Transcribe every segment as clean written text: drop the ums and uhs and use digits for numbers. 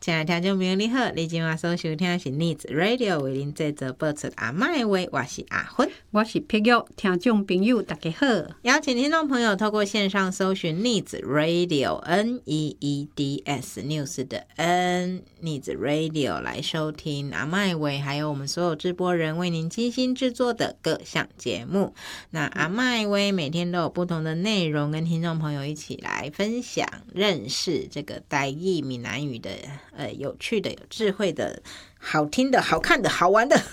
亲爱的听众朋友你好，你今晚所收听的是 Needs Radio 为您制作播出阿嬷的话，我是阿芬， 我是碧玉，听众朋友大家好。 邀请听众朋友透过线上搜寻 Needs Radio NEEDS News 的 N Needs Radio 来收听阿嬷的话，还有我们所有直播人为您精心制作的各项节目。那阿嬷的话每天都有不同的内容，跟听众朋友一起来分享认识这个台语闽南语的有趣的、有智慧的、好听的、好看的、好玩的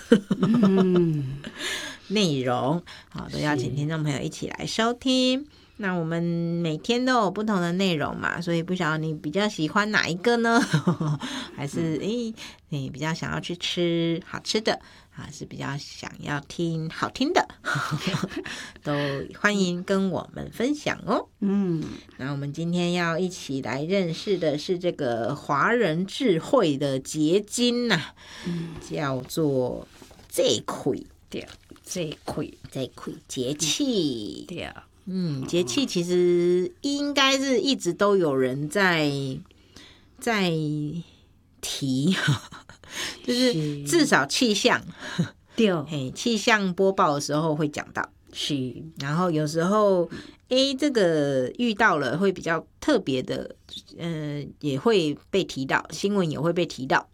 内容，好，都邀请听众朋友一起来收听。那我们每天都有不同的内容嘛，所以不晓得你比较喜欢哪一个呢？还是你比较想要去吃好吃的，还是比较想要听好听的？都欢迎跟我们分享哦。那我们今天要一起来认识的是这个华人智慧的结晶呐，叫做这亏， 对，这亏节气， 对。 节气其实应该是一直都有人在提，就是至少气象，对，气象播报的时候会讲到， 是， 然后有时候这个遇到了会比较特别的，也会被提到，新闻也会被提到。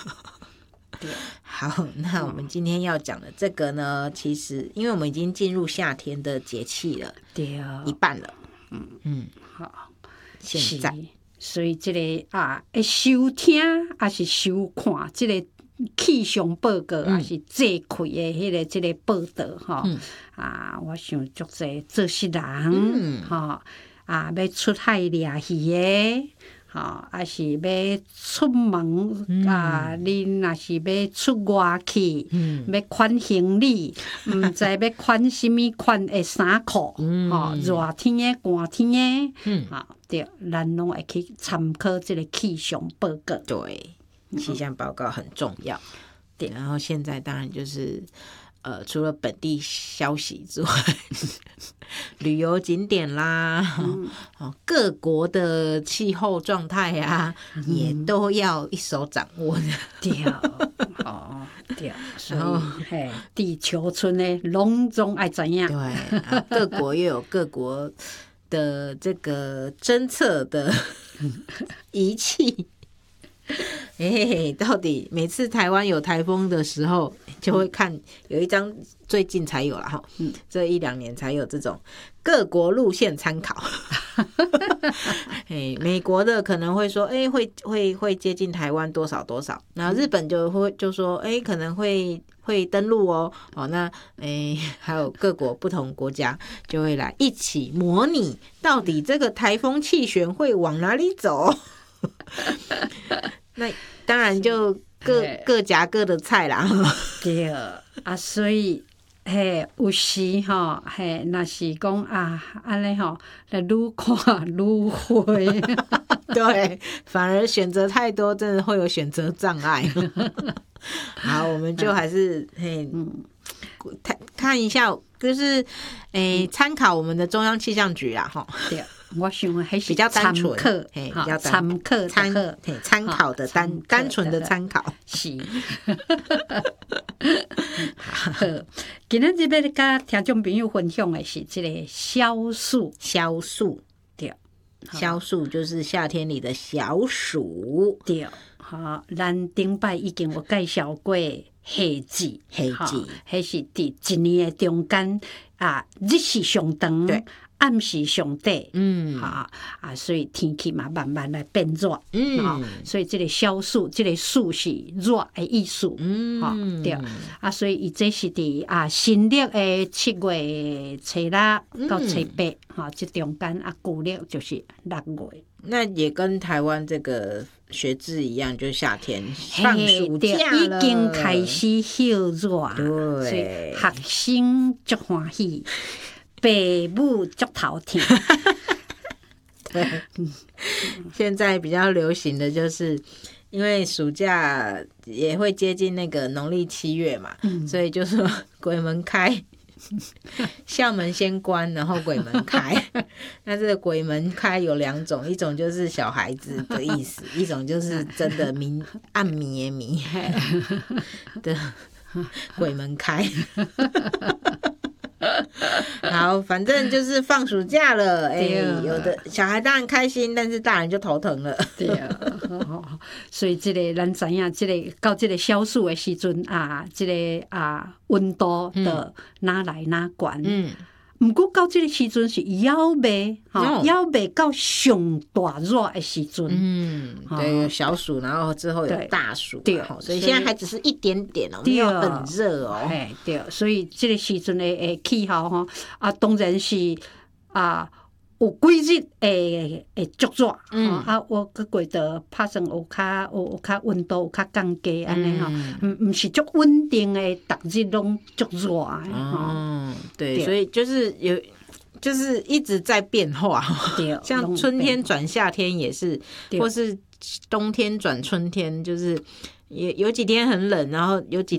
好，那我们今天要讲的这个呢，其实因为我们已经进入夏天的节气了， 对啊， 一半了， 好， 现在， 所以这个收听还是收看这个气象报告，还是这开的迄个这个报道哈，我想足侪做事人要出海掠鱼的。还是要出门你若是要出外去，要款行李，毋知要款什么款的衫裤，热天的、寒天的，对，咱拢会去参考这个气象报告。 对，气象报告很重要。对，然后现在当然就是除了本地消息之外，旅游景点啦，各国的气候状态啊，也都要一手掌握的。 对，对，所以地球村呢，拢总爱知影。 对，各国又有各国的这个侦测的仪器。到底每次台湾有台风的时候，就会看有一张最近才有啦，这1-2年才有这种各国路线参考。美国的可能会说，会接近台湾多少多少，然后日本就说，可能会登陆哦。那还有各国不同国家就会来一起模拟，到底这个台风气旋会往哪里走。那当然就各夹各的菜啦。 对所以有时若是讲安尼来愈看愈会。 对，反而选择太多，真的会有选择障碍。好，我们就还是看一下，就是参考我们的中央气象局啦， 对。我想还是比较单纯， 比较参考的单纯的参考是。今天这边跟听众朋友分享的是这个消暑，对， 消暑就是夏天里的小暑， 对。咱顶摆已经有介绍过夏季，迄是伫一年的中间日时上长，对。暗时上短，所以天气嘛慢慢来变热，所以这个消暑，这个暑是热的意思，对，所以伊这是伫新历的7月初6到初8，这中间旧历就是6月。 那也跟台湾这个学制一样，就是夏天放暑假了， 已经开始休热， 对， 所以学生足欢喜。爸母足头疼。 对，现在比较流行的就是因为暑假也会接近那个农历7月嘛，所以就说鬼门开校门先关，然后鬼门开。那这个鬼门开有2种，一种就是小孩子的意思，一种就是真的暗迷的迷的鬼门开。好，反正就是放暑假了，有的小孩当然开心，但是大人就头疼了。 对啊，所以这个咱知影，这个到这个小暑的时阵啊，这个温度就哪来哪悬。不过到这个时阵是还未到上大热的时阵。 对，有小暑，然后之后有大暑， 对， 所以现在还只是一点点哦，没有很热哦。 对，所以这个时阵的气候当然是有几日会足热，我个过得拍算有较温度有较降低安尼毋是足稳定的，逐日拢足热的。 对，所以就是一直在变化，像春天转夏天也是，或是冬天转春天，就是也有几天很冷，然后有几